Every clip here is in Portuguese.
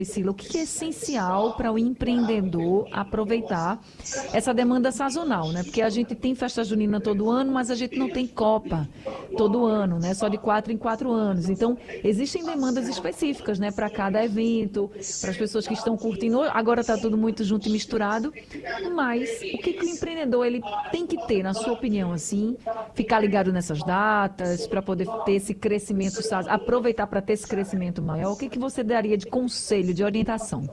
Priscila, o que é essencial para o empreendedor aproveitar essa demanda sazonal, né? Porque a gente tem festa junina todo ano, mas a gente não tem Copa todo ano, né? Só de 4 em 4 anos. Então, existem demandas específicas, né? Para cada evento, para as pessoas que estão curtindo. Agora está tudo muito junto e misturado. Mas o que o empreendedor ele tem que ter, na sua opinião, assim, ficar ligado nessas datas para poder ter esse crescimento, aproveitar para ter esse crescimento maior? O que você daria de conselho, de orientação?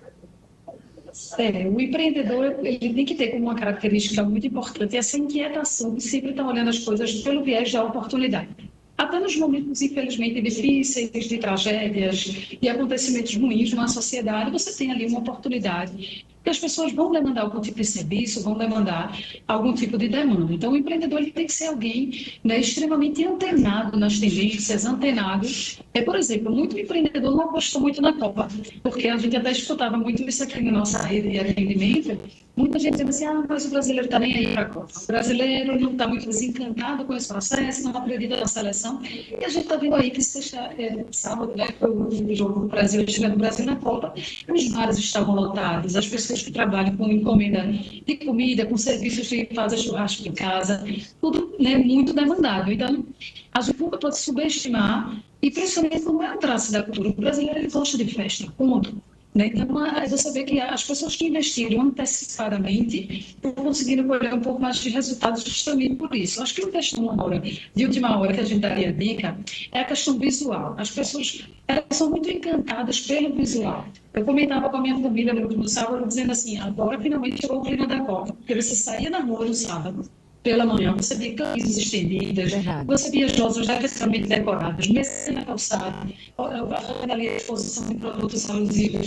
O empreendedor ele tem que ter como uma característica muito importante essa inquietação de sempre estar olhando as coisas pelo viés da oportunidade. Até nos momentos, infelizmente, difíceis, de tragédias e acontecimentos ruins na sociedade, você tem ali uma oportunidade que as pessoas vão demandar algum tipo de serviço, vão demandar algum tipo de demanda. Então, o empreendedor ele tem que ser alguém, né, extremamente antenado nas tendências, antenado. Por exemplo, muito empreendedor não apostou muito na Copa, porque a gente até escutava muito isso aqui na nossa rede de atendimento. Muita gente dizendo assim, mas o brasileiro está nem aí para a Copa. O brasileiro não está muito desencantado com esse processo, não acredita na seleção. E a gente está vendo aí que sábado, né, foi o jogo do Brasil, chegando no Brasil na Copa, os bares estavam lotados, as pessoas que trabalham com encomenda de comida, com serviços de fazer churrasco em casa, tudo, né, muito demandado. Então, a gente nunca pode subestimar, e principalmente não é um traço da cultura. O brasileiro ele gosta de festa, ponto. Né? Então, você vê que as pessoas que investiram antecipadamente estão conseguindo colher um pouco mais de resultados justamente por isso. Acho que a questão agora, de última hora que a gente daria dica é a questão visual. As pessoas elas são muito encantadas pelo visual. Eu comentava com a minha família no último sábado, dizendo assim, agora finalmente chegou o clima da Copa, porque você saía na rua no sábado, pela manhã, você via camisas estendidas, Verdade. você via jogos devassadamente decorados, mesmo na calçada, ali a exposição de produtos alusivos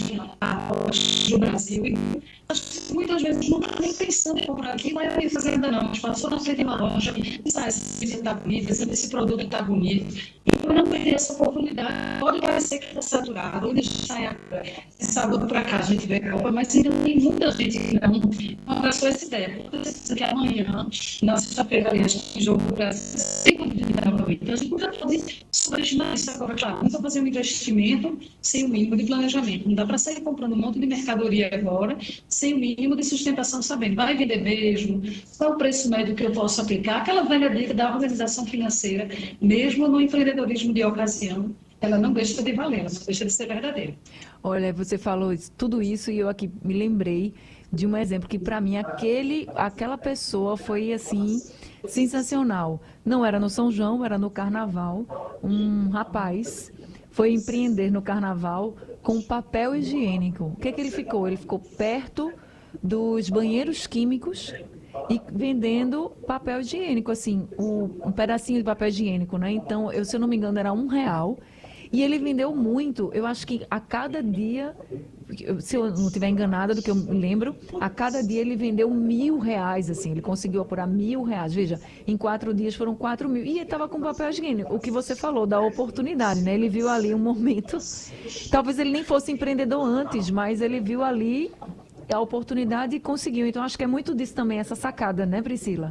do Brasil. E muitas vezes não está nem pensando em comprar aqui, mas não ia fazer ainda não. Mas passou na frente de uma loja, esse está bonito, esse produto está bonito. E por não perder essa oportunidade, pode parecer que está saturado, ele sai agora. De sábado para cá a gente vê a Copa, mas ainda tem muita gente que não abraçou essa ideia. Que amanhã, na sexta-feira, ali, a gente tem jogo do Brasil, sem oportunidade na noite. Então, a gente nunca pode subestimar isso agora, claro. Nunca fazer um investimento sem o mínimo de planejamento. Não dá para sair comprando um monte de mercadoria agora, sem o mínimo de sustentação, sabendo. Vai vender mesmo? Qual é o preço médio que eu posso aplicar? Aquela velha dica da organização financeira, mesmo no empreendedorismo de ocasião, ela não deixa de valer, ela não deixa de ser verdadeira. Olha, você falou tudo isso e eu aqui me lembrei de um exemplo que para mim aquela pessoa foi assim sensacional. Não era no São João, era no Carnaval. Um rapaz foi empreender no Carnaval com papel higiênico. O que ele ficou? Ele ficou perto dos banheiros químicos e vendendo papel higiênico, assim, um pedacinho de papel higiênico, né? Então, se eu não me engano, era R$ 1. E ele vendeu muito, eu acho que a cada dia, se eu não estiver enganada do que eu me lembro, a cada dia ele vendeu R$ 1.000, assim, ele conseguiu apurar R$ 1.000. Veja, em 4 dias foram 4.000. E ele estava com papel higiênico, o que você falou, da oportunidade, né? Ele viu ali um momento, talvez ele nem fosse empreendedor antes, mas ele viu ali a oportunidade e conseguiu. Então, acho que é muito disso também, essa sacada, né, Priscila?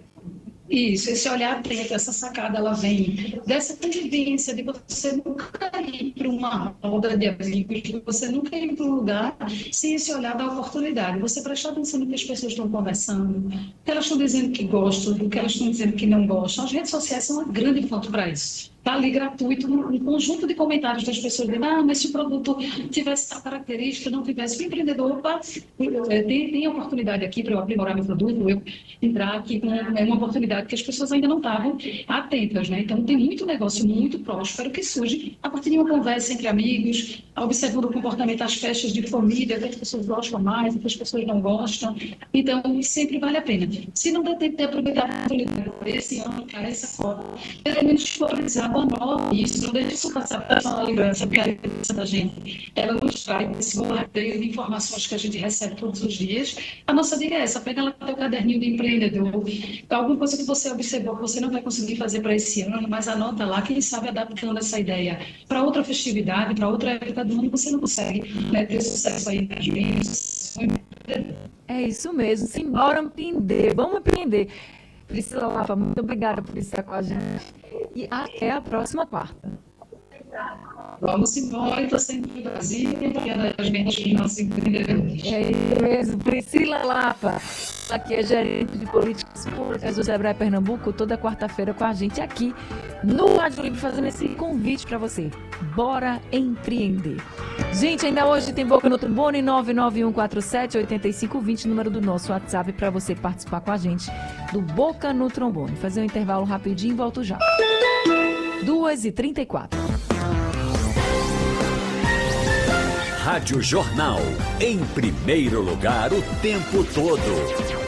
Isso, esse olhar atento, essa sacada, ela vem dessa convivência de você nunca ir para uma roda de amigos, de você nunca ir para um lugar sem esse olhar da oportunidade. Você prestar atenção no que as pessoas estão conversando, o que elas estão dizendo que gostam, o que elas estão dizendo que não gostam. As redes sociais são uma grande fonte para isso. Está ali gratuito, um conjunto de comentários das pessoas dizendo, mas se o produto tivesse tal característica, não tivesse, o empreendedor, opa, tem oportunidade aqui para eu aprimorar meu produto, eu entrar aqui com uma oportunidade que as pessoas ainda não estavam atentas, né? Então, tem muito negócio muito próspero que surge a partir de uma conversa entre amigos, observando o comportamento das festas de família, que as pessoas gostam mais, que as pessoas não gostam. Então, sempre vale a pena. Se não der tempo de aproveitar a oportunidade esse ano, cara, essa Copa, pelo menos valorizar isso, não deixe isso passar para a lembrança, porque a lembrança da gente, ela nos traz esse bombardeio de informações que a gente recebe todos os dias. A nossa dica é essa, pega lá o teu caderninho de empreendedor, alguma coisa que você observou que você não vai conseguir fazer para esse ano, mas anota lá, quem sabe adaptando essa ideia para outra festividade, para outra época do ano, você não consegue, né, ter sucesso aí nas vendas. É isso mesmo, simbora empreender, vamos empreender. Priscila Lapa, muito obrigada por estar com a gente. E até a próxima quarta. Vamos embora, estou saindo do Brasil, enviando as minhas nossos empreendedores. É isso mesmo. Priscila Lapa, aqui é gerente de políticas públicas do Sebrae Pernambuco, toda quarta-feira com a gente aqui no Rádio Livre, fazendo esse convite para você. Bora empreender. Gente, ainda hoje tem Boca no Trombone, 99147-8520, número do nosso WhatsApp para você participar com a gente do Boca no Trombone. Fazer um intervalo rapidinho e volto já. 2h34. Rádio Jornal, em primeiro lugar o tempo todo.